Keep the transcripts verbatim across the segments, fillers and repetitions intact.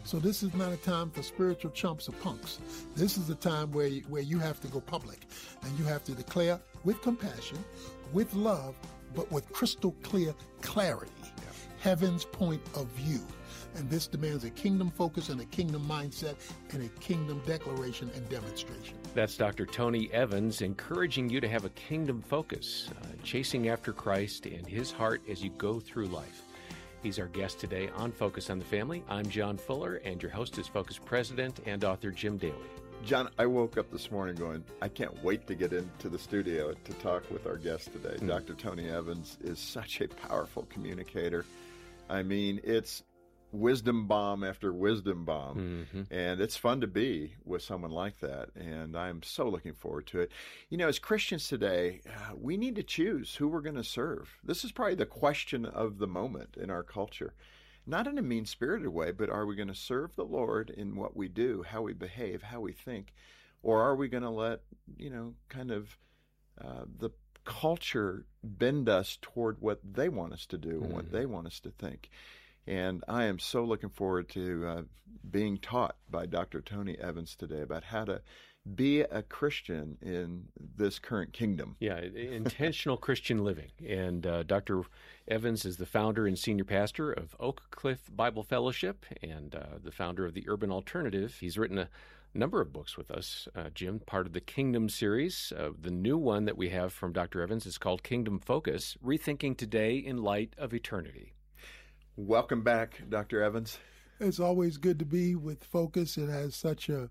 So this is not a time for spiritual chumps or punks. This is a time where you, where you have to go public and you have to declare with compassion, with love, but with crystal clear clarity, yeah. heaven's point of view. And this demands a kingdom focus and a kingdom mindset and a kingdom declaration and demonstration. That's Doctor Tony Evans encouraging you to have a kingdom focus, uh, chasing after Christ and his heart as you go through life. He's our guest today on Focus on the Family. I'm John Fuller, and your host is Focus President and author Jim Daly. John, I woke up this morning going, I can't wait to get into the studio to talk with our guest today. Mm. Doctor Tony Evans is such a powerful communicator. I mean, it's wisdom bomb after wisdom bomb. Mm-hmm. And it's fun to be with someone like that. And I'm so looking forward to it. You know, as Christians today, uh, we need to choose who we're going to serve. This is probably the question of the moment in our culture. Not in a mean-spirited way, but are we going to serve the Lord in what we do, how we behave, how we think? Or are we going to let, you know, kind of uh, the culture bend us toward what they want us to do mm-hmm. and what they want us to think? And I am so looking forward to uh, being taught by Doctor Tony Evans today about how to be a Christian in this current kingdom. Yeah, intentional Christian living. And uh, Doctor Evans is the founder and senior pastor of Oak Cliff Bible Fellowship and uh, the founder of the Urban Alternative. He's written a number of books with us, uh, Jim, part of the Kingdom series. Uh, the new one that we have from Doctor Evans is called Kingdom Focus, Rethinking Today in Light of Eternity. Welcome back, Doctor Evans. It's always good to be with Focus. It has such a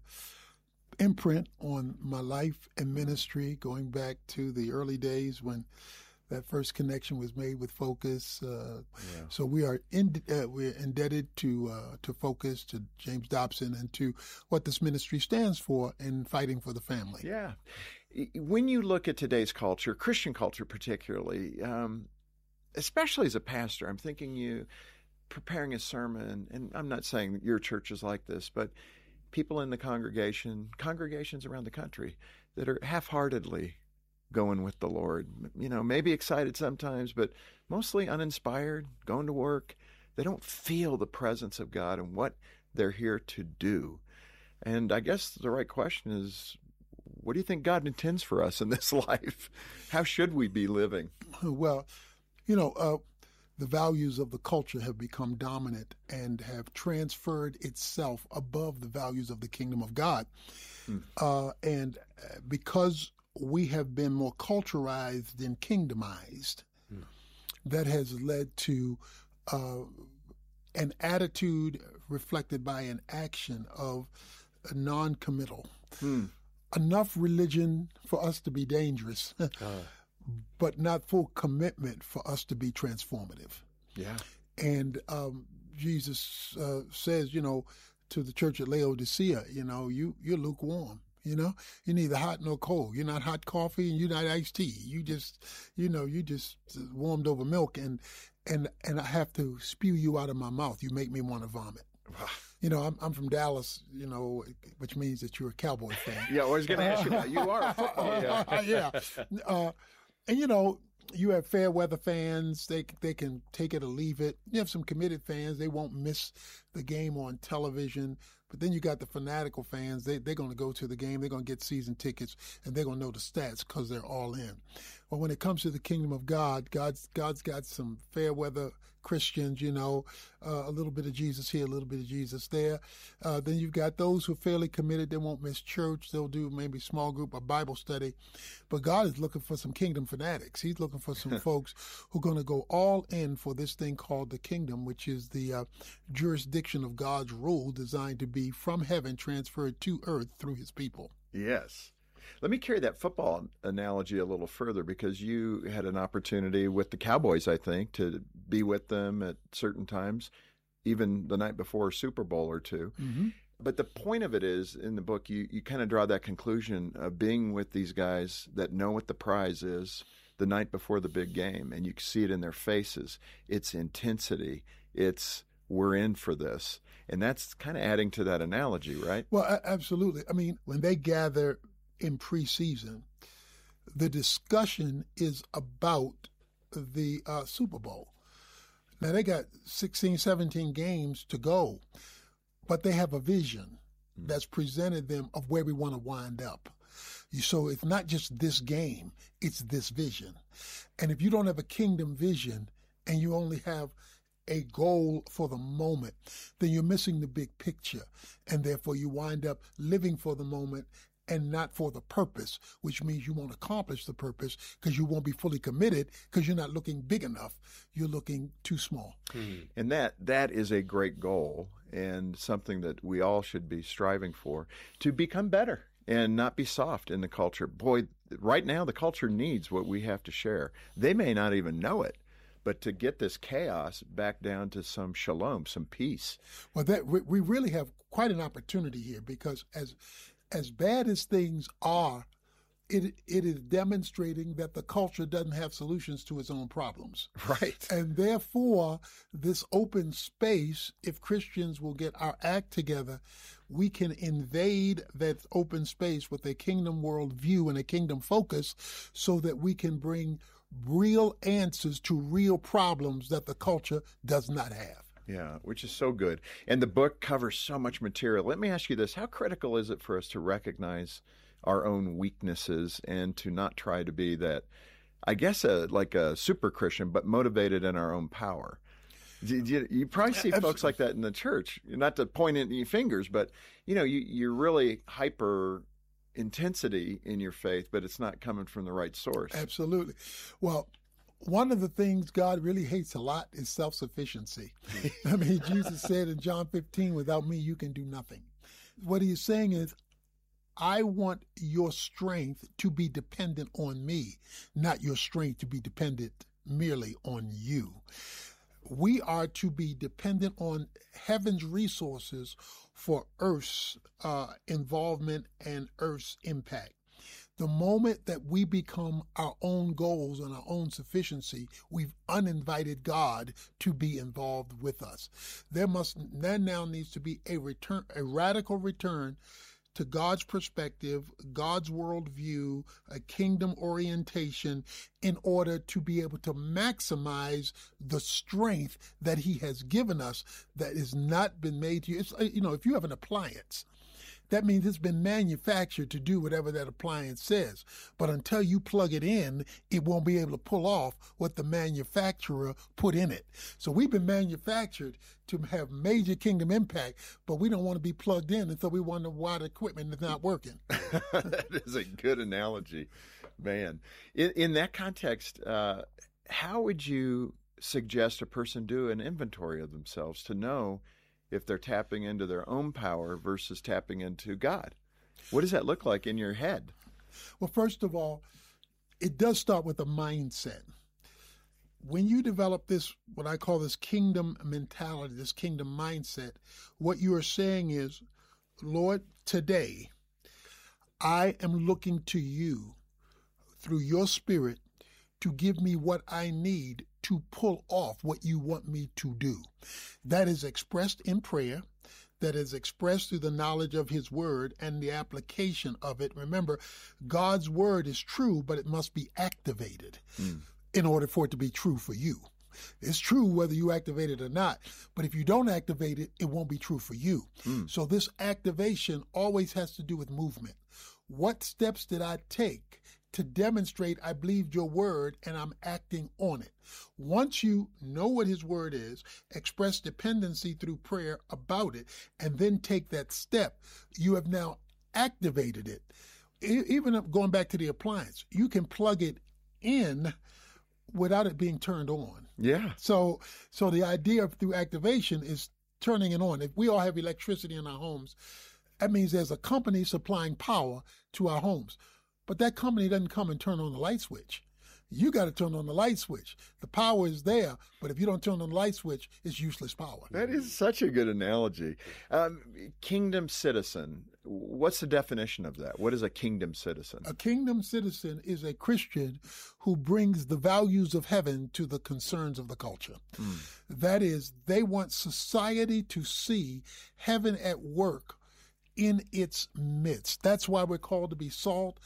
imprint on my life and ministry, going back to the early days when that first connection was made with Focus. Uh, yeah. So we are in, uh, we're indebted to uh, to Focus, to James Dobson, and to what this ministry stands for in fighting for the family. Yeah. When you look at today's culture, Christian culture particularly, um, especially as a pastor, I'm thinking you preparing a sermon, and I'm not saying that your church is like this, but people in the congregation, congregations around the country that are half-heartedly going with the Lord, you know, maybe excited sometimes, but mostly uninspired, going to work. They don't feel the presence of God and what they're here to do. And I guess the right question is, what do you think God intends for us in this life? How should we be living? Well, you know, uh, the values of the culture have become dominant and have transferred itself above the values of the kingdom of God. Mm. Uh, and because we have been more culturalized than kingdomized, mm. that has led to uh, an attitude reflected by an action of non-committal. Mm. Enough religion for us to be dangerous. uh. but not full commitment for us to be transformative. Yeah. And um, Jesus uh, says, you know, to the church at Laodicea, you know, you, you're lukewarm, you know, you're neither hot nor cold. You're not hot coffee and you're not iced tea. You just, you know, you just warmed over milk and, and, and I have to spew you out of my mouth. You make me want to vomit. You know, I'm, I'm from Dallas, you know, which means that you're a Cowboy fan. Yeah, I was going to ask you that. You are a football guy. Yeah. Uh, And, you know, you have fair weather fans. They they can take it or leave it. You have some committed fans. They won't miss the game on television. But then you got the fanatical fans. They, they're going to go to the game. They're going to get season tickets, and they're going to know the stats because they're all in. But when it comes to the kingdom of God, God's God's got some fair weather Christians, you know, uh, a little bit of Jesus here, a little bit of Jesus there. Uh, then you've got those who are fairly committed. They won't miss church. They'll do maybe small group or Bible study. But God is looking for some kingdom fanatics. He's looking for some folks who are going to go all in for this thing called the kingdom, which is the uh, jurisdiction of God's rule designed to be from heaven transferred to earth through his people. Yes. Let me carry that football analogy a little further, because you had an opportunity with the Cowboys, I think, to be with them at certain times, even the night before a Super Bowl or two. Mm-hmm. But the point of it is, in the book, you, you kind of draw that conclusion of being with these guys that know what the prize is the night before the big game, and you see it in their faces. It's intensity. It's, we're in for this. And that's kind of adding to that analogy, right? Well, absolutely. I mean, when they gather in preseason, the discussion is about the uh, Super Bowl. Now, they got sixteen, seventeen games to go, but they have a vision that's presented them of where we want to wind up. So it's not just this game, it's this vision. And if you don't have a kingdom vision and you only have a goal for the moment, then you're missing the big picture. And therefore you wind up living for the moment and not for the purpose, which means you won't accomplish the purpose because you won't be fully committed because you're not looking big enough. You're looking too small. Hmm. And that that is a great goal and something that we all should be striving for, to become better and not be soft in the culture. Boy, right now the culture needs what we have to share. They may not even know it, but to get this chaos back down to some shalom, some peace. Well, that we really have quite an opportunity here, because as as bad as things are, it it is demonstrating that the culture doesn't have solutions to its own problems. Right. And therefore, this open space, if Christians will get our act together, we can invade that open space with a kingdom world view and a kingdom focus so that we can bring real answers to real problems that the culture does not have. Yeah, which is so good. And the book covers so much material. Let me ask you this. How critical is it for us to recognize our own weaknesses and to not try to be that, I guess, a, like a super Christian, but motivated in our own power? You, you, you probably see Absolutely. folks like that in the church. Not to point at your fingers, but, you know, you, you're really hyper intensity in your faith, but it's not coming from the right source. Absolutely. Well, one of the things God really hates a lot is self-sufficiency. I mean, Jesus said in John fifteen, without me, you can do nothing. What he's saying is, I want your strength to be dependent on me, not your strength to be dependent merely on you. We are to be dependent on heaven's resources for Earth's uh, involvement and Earth's impact. The moment that we become our own goals and our own sufficiency, we've uninvited God to be involved with us. There must there now needs to be a return, a radical return to God's perspective, God's worldview, a kingdom orientation, in order to be able to maximize the strength that He has given us that has not been made to you. It's, you know, if you have an appliance, that means it's been manufactured to do whatever that appliance says. But until you plug it in, it won't be able to pull off what the manufacturer put in it. So we've been manufactured to have major kingdom impact, but we don't want to be plugged in until we wonder why the equipment is not working. That is a good analogy, man. In, in that context, uh, how would you suggest a person do an inventory of themselves to know if they're tapping into their own power versus tapping into God? What does that look like in your head? Well, first of all, it does start with a mindset. When you develop this, what I call this kingdom mentality, this kingdom mindset, what you are saying is, Lord, today I am looking to you through your Spirit to give me what I need to pull off what you want me to do. That is expressed in prayer, that is expressed through the knowledge of His Word and the application of it. Remember, God's Word is true, but it must be activated mm. in order for it to be true for you. It's true whether you activate it or not, but if you don't activate it, it won't be true for you. Mm. So this activation always has to do with movement. What steps did I take to demonstrate I believed your word and I'm acting on it? Once you know what His word is, express dependency through prayer about it, and then take that step, you have now activated it. Even going back to the appliance, you can plug it in without it being turned on. Yeah. So, so the idea of through activation is turning it on. If we all have electricity in our homes, that means there's a company supplying power to our homes. But that company doesn't come and turn on the light switch. You got to turn on the light switch. The power is there, but if you don't turn on the light switch, it's useless power. That is such a good analogy. Um, kingdom citizen, what's the definition of that? What is a kingdom citizen? A kingdom citizen is a Christian who brings the values of heaven to the concerns of the culture. Mm. That is, they want society to see heaven at work in its midst. That's why we're called to be salt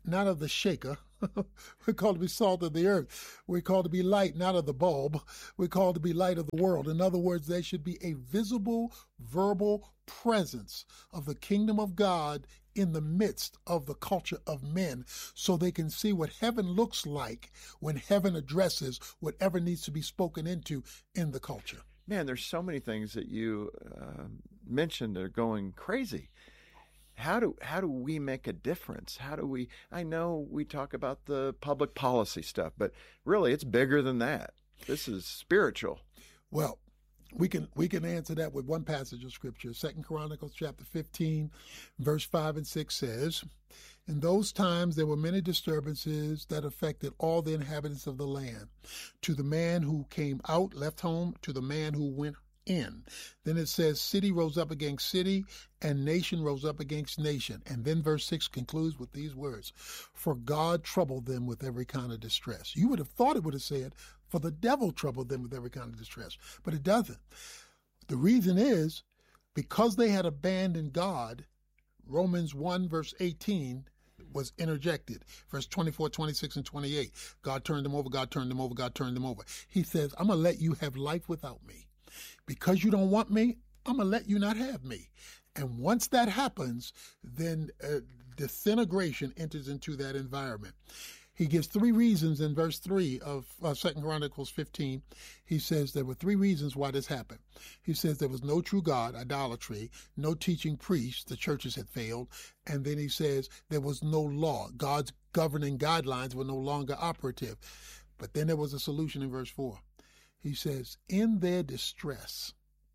not of the shaker. We're called to be salt of the earth. We're called to be light, not of the bulb. We're called to be light of the world. In other words, there should be a visible, verbal presence of the kingdom of God in the midst of the culture of men, so they can see what heaven looks like when heaven addresses whatever needs to be spoken into in the culture. Man, there's so many things that you uh, mentioned that are going crazy. How do how do we make a difference? How do we? I know we talk about the public policy stuff, but really, it's bigger than that. This is spiritual. Well, we can we can answer that with one passage of scripture. Second Chronicles chapter fifteen, verse five and six says, "In those times there were many disturbances that affected all the inhabitants of the land. To the man who came out, left home, to the man who went in." Then it says, city rose up against city, and nation rose up against nation. And then verse six concludes with these words, "For God troubled them with every kind of distress." You would have thought it would have said, "For the devil troubled them with every kind of distress," but it doesn't. The reason is because they had abandoned God. Romans one verse eighteen was interjected. Verse twenty-four, twenty-six, and twenty-eight. God turned them over, God turned them over, God turned them over. He says, I'm going to let you have life without me. Because you don't want me, I'm going to let you not have me. And once that happens, then uh, disintegration enters into that environment. He gives three reasons in verse three of uh, Second Chronicles fifteen. He says there were three reasons why this happened. He says there was no true God, idolatry, no teaching priests, the churches had failed, and then he says there was no law. God's governing guidelines were no longer operative. But then there was a solution in verse four. He says, in their distress,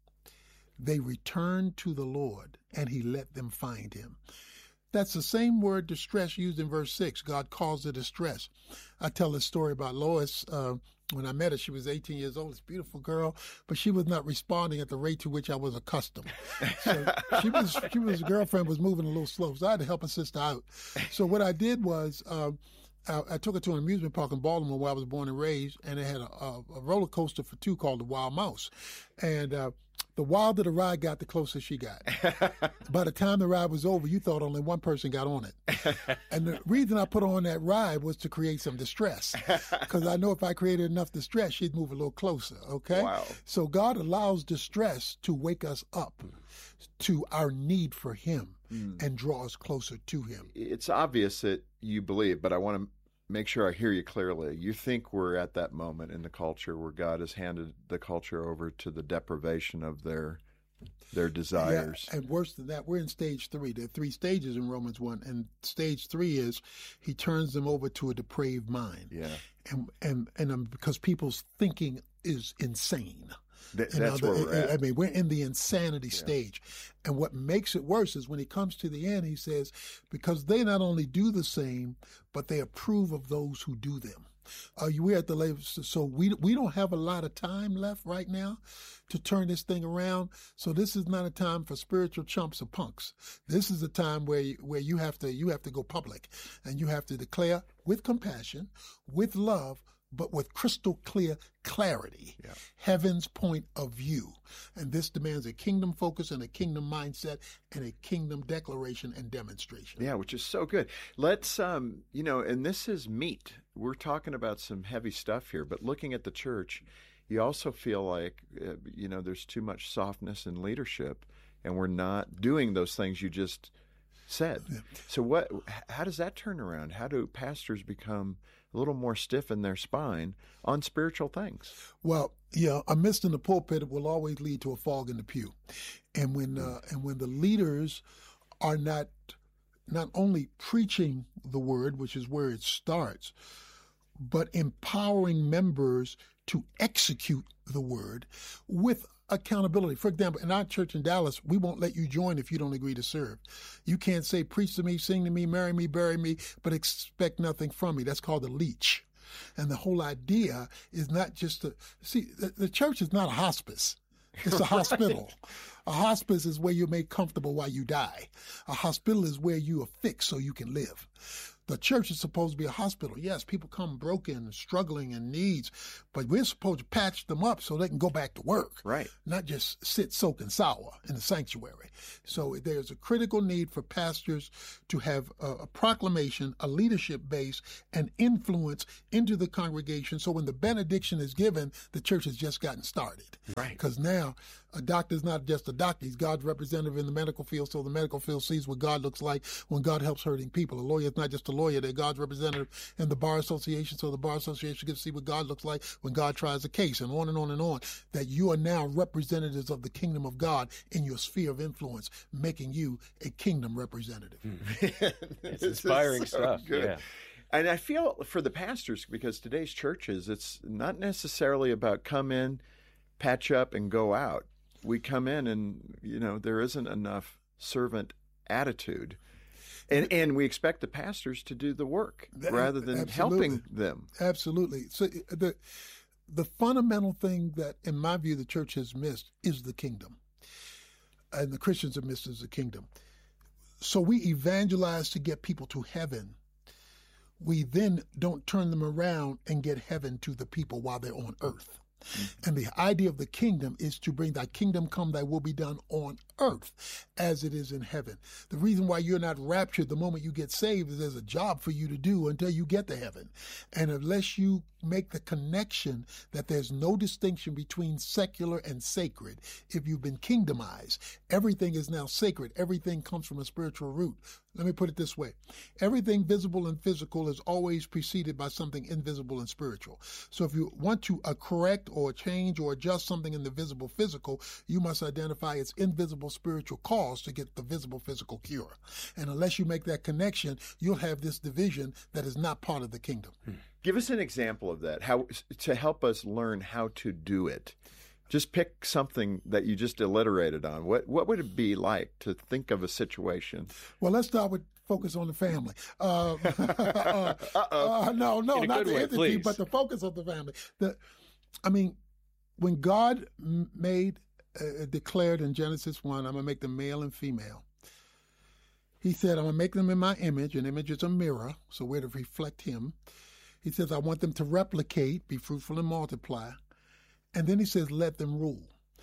they returned to the Lord, and he let them find him. That's the same word distress used in verse six. God calls it distress. I tell this story about Lois. Uh, when I met her, she was eighteen years old. This beautiful girl, but she was not responding at the rate to which I was accustomed. So she was, she was, girlfriend was moving a little slow, so I had to help her sister out. So what I did was, uh, I, I took her to an amusement park in Baltimore where I was born and raised, and they had a, a, a roller coaster for two called the Wild Mouse. And uh, the wilder the ride got, the closer she got. By the time the ride was over, you thought only one person got on it. And the reason I put her on that ride was to create some distress, because I know if I created enough distress, she'd move a little closer, okay? Wow. So God allows distress to wake us up to our need for him mm. and draw us closer to him. It's obvious that you believe, but I want to make sure I hear you clearly. You think we're at that moment in the culture where God has handed the culture over to the deprivation of their their desires. Yeah, and worse than that, we're in stage three. There are three stages in Romans one, and stage three is he turns them over to a depraved mind. Yeah, and and and um, because people's thinking is insane. Th- that's other, where we're at. I mean, we're in the insanity yeah. stage. And what makes it worse is when he comes to the end, he says, because they not only do the same, but they approve of those who do them. Uh, we're at the level, so we we don't have a lot of time left right now to turn this thing around. So this is not a time for spiritual chumps or punks. This is a time where you, where you have to you have to go public, and you have to declare with compassion, with love, but with crystal clear clarity, yeah. heaven's point of view. And this demands a kingdom focus and a kingdom mindset and a kingdom declaration and demonstration. Yeah, which is so good. Let's, um, you know, and this is meat. We're talking about some heavy stuff here, but looking at the church, you also feel like, uh, you know, there's too much softness in leadership, and we're not doing those things you just said. Yeah. So what? How does that turn around? How do pastors become a little more stiff in their spine on spiritual things? Well, yeah, a mist in the pulpit will always lead to a fog in the pew, and when uh, and when the leaders are not not only preaching the word, which is where it starts, but empowering members to execute the word with accountability. For example, in our church in Dallas, we won't let you join if you don't agree to serve. You can't say, preach to me, sing to me, marry me, bury me, but expect nothing from me. That's called a leech. And the whole idea is not just to, see, the, the church is not a hospice. It's a hospital. Right. A hospice is where you're made comfortable while you die. A hospital is where you are fixed so you can live. The church is supposed to be a hospital. Yes, people come broken, struggling, and needs, but we're supposed to patch them up so they can go back to work. Right. Not just sit soaking sour in the sanctuary. So there's a critical need for pastors to have a, a proclamation, a leadership base, and influence into the congregation. So when the benediction is given, the church has just gotten started. Right. Because now a doctor's not just a doctor. He's God's representative in the medical field, so the medical field sees what God looks like when God helps hurting people. A lawyer is not just a lawyer. They're God's representative in the Bar Association, so the Bar Association gets to see what God looks like when God tries a case, and on and on and on. That you are now representatives of the kingdom of God in your sphere of influence, making you a kingdom representative. It's inspiring so stuff. Good. Yeah. And I feel for the pastors, because today's churches, it's not necessarily about come in, patch up, and go out. We come in and, you know, there isn't enough servant attitude. And and we expect the pastors to do the work rather than Absolutely. helping them. Absolutely. So the the fundamental thing that, in my view, the church has missed is the kingdom. And the Christians have missed is the kingdom. So we evangelize to get people to heaven. We then don't turn them around and get heaven to the people while they're on earth. Mm-hmm. And the idea of the kingdom is to bring thy kingdom come, thy will be done on earth as it is in heaven. The reason why you're not raptured the moment you get saved is there's a job for you to do until you get to heaven. And unless you make the connection that there's no distinction between secular and sacred, if you've been kingdomized, everything is now sacred. Everything comes from a spiritual root. Let me put it this way. Everything visible and physical is always preceded by something invisible and spiritual. So if you want to uh, correct or change or adjust something in the visible physical, you must identify its invisible spiritual cause to get the visible physical cure. And unless you make that connection, you'll have this division that is not part of the kingdom. Hmm. Give us an example of that, how to help us learn how to do it. Just pick something that you just alliterated on. What what would it be like to think of a situation? Well, let's start with focus on the family. Uh, uh, uh, no, no, not the way, entity, please. but the focus of the family. The, I mean, when God made, uh, declared in Genesis one, I'm going to make them male and female. He said, I'm going to make them in my image. An image is a mirror, so we're to reflect him. He says, I want them to replicate, be fruitful and multiply. And then he says, let them rule.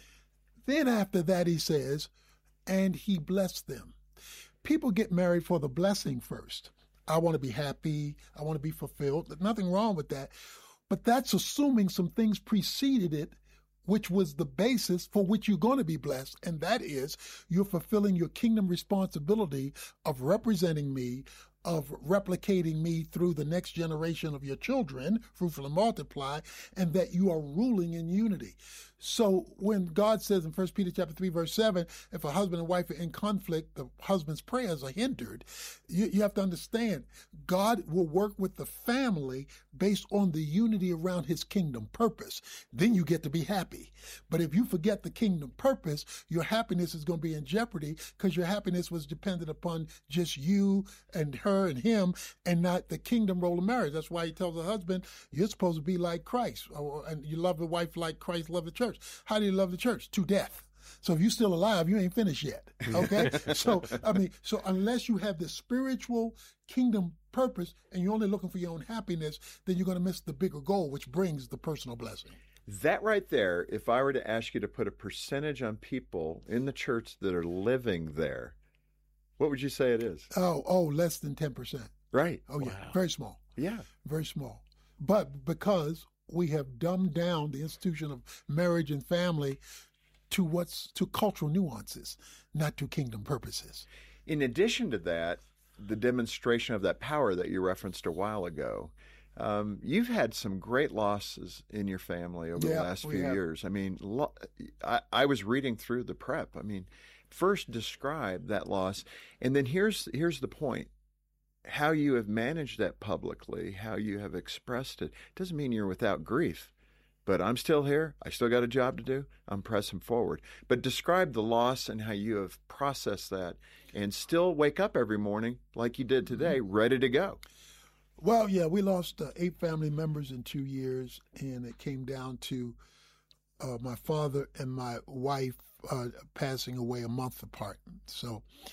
Then after that, he says, and he blessed them. People get married for the blessing first. I want to be happy. I want to be fulfilled. There's nothing wrong with that. But that's assuming some things preceded it, which was the basis for which you're going to be blessed. And that is you're fulfilling your kingdom responsibility of representing me, of replicating me through the next generation of your children, fruitful and multiply, and that you are ruling in unity. So when God says in First Peter chapter three, verse seven, if a husband and wife are in conflict, the husband's prayers are hindered, you, you have to understand God will work with the family based on the unity around his kingdom purpose. Then you get to be happy. But if you forget the kingdom purpose, your happiness is going to be in jeopardy because your happiness was dependent upon just you and her and him and not the kingdom role of marriage. That's why he tells the husband, you're supposed to be like Christ, and you love the wife like Christ loved the church. How do you love the church? To death. So if you're still alive, you ain't finished yet. Okay? so, I mean, so unless you have the spiritual kingdom purpose and you're only looking for your own happiness, then you're going to miss the bigger goal, which brings the personal blessing. That right there, if I were to ask you to put a percentage on people in the church that are living there, what would you say it is? Oh, oh, less than ten percent. Right. Oh, yeah. Wow. Very small. Yeah. Very small. But because we have dumbed down the institution of marriage and family to what's to cultural nuances, not to kingdom purposes. In addition to that, the demonstration of that power that you referenced a while ago, um, you've had some great losses in your family over Yeah, the last we few have. years. I mean, lo- I, I was reading through the prep. I mean, first describe that loss, and then here's here's the point. How you have managed that publicly, how you have expressed it, doesn't mean you're without grief. But I'm still here. I still got a job to do. I'm pressing forward. But describe the loss and how you have processed that and still wake up every morning like you did today, ready to go. Well, yeah, we lost uh, eight family members in two years, and it came down to uh, my father and my wife uh, passing away a month apart. So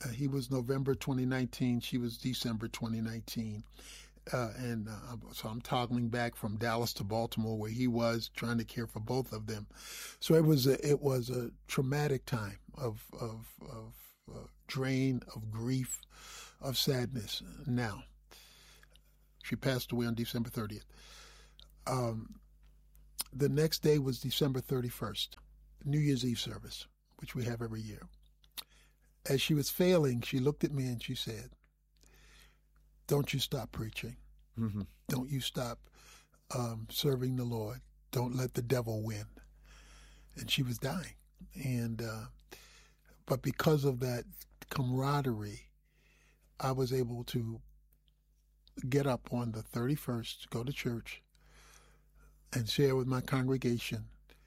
Uh, he was November twenty nineteen. She was December twenty nineteen. Uh, and uh, so I'm toggling back from Dallas to Baltimore, where he was, trying to care for both of them. So it was a, it was a traumatic time of of of uh, drain, of grief, of sadness. Now, she passed away on December thirtieth. Um, the next day was December thirty-first, New Year's Eve service, which we have every year. As she was failing, she looked at me and she said, "Don't you stop preaching. Mm-hmm. Don't you stop um, serving the Lord. Don't let the devil win." And she was dying. And uh, but because of that camaraderie, I was able to get up on the thirty-first, go to church, and share with my congregation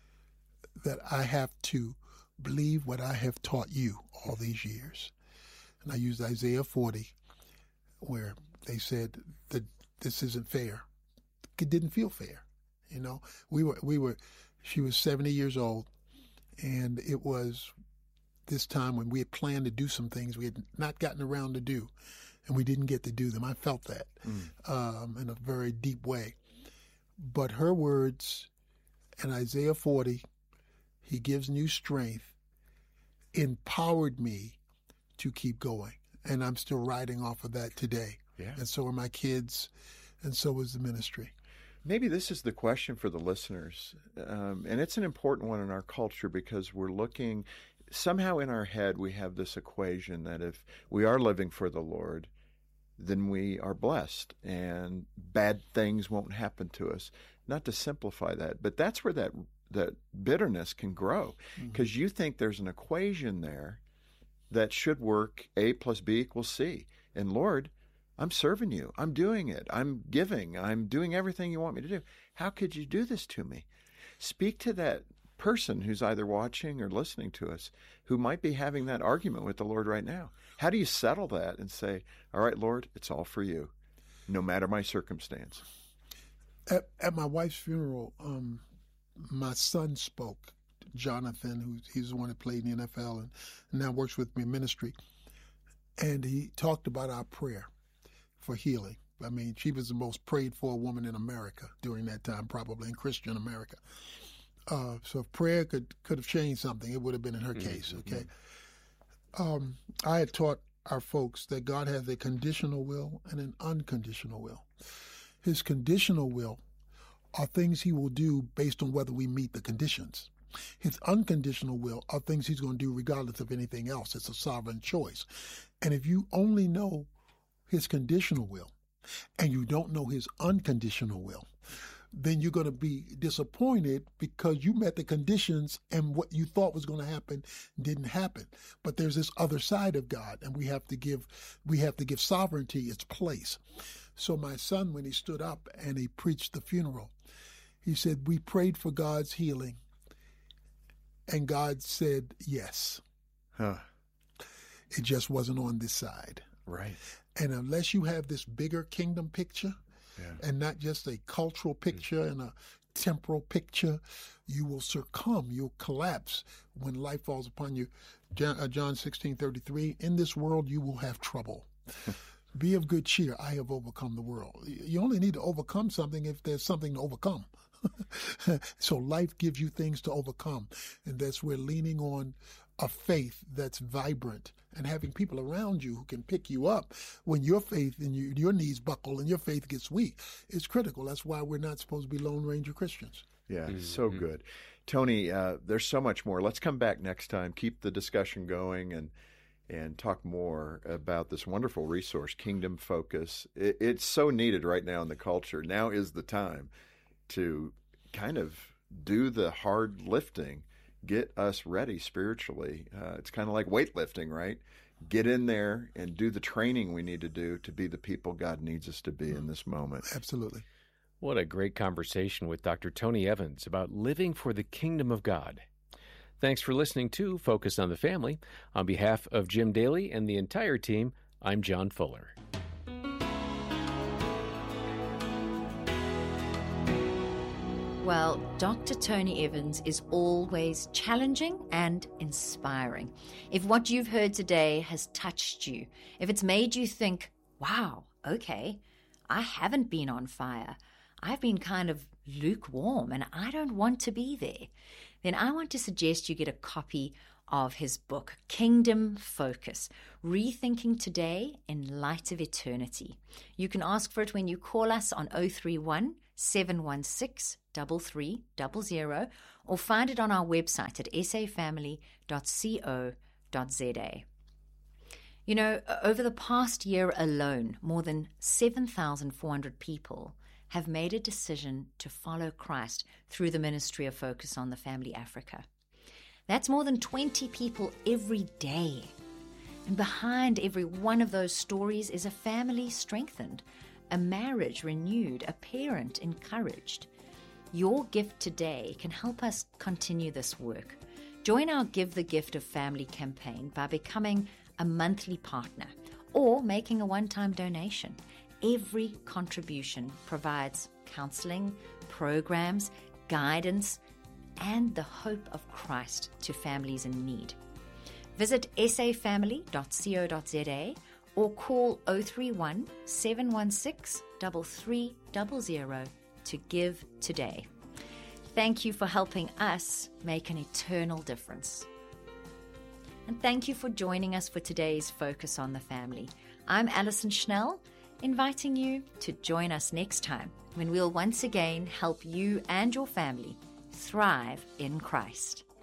that I have to believe what I have taught you all these years. And I used Isaiah forty, where they said that this isn't fair. It didn't feel fair. You know, we were, we were, she was seventy years old, and it was this time when we had planned to do some things we had not gotten around to do, and we didn't get to do them. I felt that mm. um, in a very deep way. But her words in Isaiah forty, he gives new strength, empowered me to keep going. And I'm still riding off of that today. Yeah. And so are my kids, and so is the ministry. Maybe this is the question for the listeners, um, and it's an important one in our culture because we're looking, somehow in our head we have this equation that if we are living for the Lord, then we are blessed and bad things won't happen to us. Not to simplify that, but that's where that that bitterness can grow, because mm-hmm. you think there's an equation there that should work A plus B equals C. And Lord, I'm serving you. I'm doing it. I'm giving. I'm doing everything you want me to do. How could you do this to me? Speak to that person who's either watching or listening to us who might be having that argument with the Lord right now. How do you settle that and say, all right, Lord, it's all for you, no matter my circumstance? At, at my wife's funeral, um, my son spoke, Jonathan, who he's the one that played in the N F L and now works with me in ministry. And he talked about our prayer for healing. I mean, she was the most prayed for woman in America during that time, probably in Christian America. Uh, so if prayer could, could have changed something, it would have been in her mm-hmm. case, okay? Um, I had taught our folks that God has a conditional will and an unconditional will. His conditional will are things he will do based on whether we meet the conditions. His unconditional will are things he's going to do regardless of anything else. It's a sovereign choice. And if you only know his conditional will and you don't know his unconditional will, then you're going to be disappointed because you met the conditions and what you thought was going to happen didn't happen. But there's this other side of God, and we have to give we have to give sovereignty its place. So my son, when he stood up and he preached the funeral, he said, we prayed for God's healing, and God said yes. Huh. It just wasn't on this side. Right. And unless you have this bigger kingdom picture, yeah. and not just a cultural picture mm-hmm. and a temporal picture, you will succumb, you'll collapse when life falls upon you. John, uh, John sixteen thirty-three, in this world you will have trouble. Be of good cheer, I have overcome the world. You only need to overcome something if there's something to overcome. So life gives you things to overcome, and that's where leaning on a faith that's vibrant and having people around you who can pick you up when your faith and you, your knees buckle and your faith gets weak is critical. That's why we're not supposed to be Lone Ranger Christians. Yeah, mm-hmm. so good. Tony, uh, there's so much more. Let's come back next time, keep the discussion going, and and talk more about this wonderful resource, Kingdom Focus. It, it's so needed right now in the culture. Now is the time to kind of do the hard lifting, get us ready spiritually. Uh, it's kind of like weightlifting, right? Get in there and do the training we need to do to be the people God needs us to be in this moment. Absolutely. What a great conversation with Doctor Tony Evans about living for the kingdom of God. Thanks for listening to Focus on the Family. On behalf of Jim Daly and the entire team, I'm John Fuller. Well, Doctor Tony Evans is always challenging and inspiring. If what you've heard today has touched you, if it's made you think, wow, okay, I haven't been on fire, I've been kind of lukewarm and I don't want to be there, then I want to suggest you get a copy of his book, Kingdom Focus, Rethinking Today in Light of Eternity. You can ask for it when you call us on oh three one, seven one six, three three zero zero or find it on our website at s a family dot co dot z a. You know, over the past year alone, more than seven thousand four hundred people have made a decision to follow Christ through the ministry of Focus on the Family Africa. That's more than twenty people every day. And behind every one of those stories is a family strengthened, a marriage renewed, a parent encouraged. Your gift today can help us continue this work. Join our Give the Gift of Family campaign by becoming a monthly partner or making a one-time donation. Every contribution provides counseling, programs, guidance, and the hope of Christ to families in need. Visit s a family dot co dot z a or call oh three one, seven one six, three three zero zero to give today. Thank you for helping us make an eternal difference. And thank you for joining us for today's Focus on the Family. I'm Alison Schnell, inviting you to join us next time when we'll once again help you and your family thrive in Christ.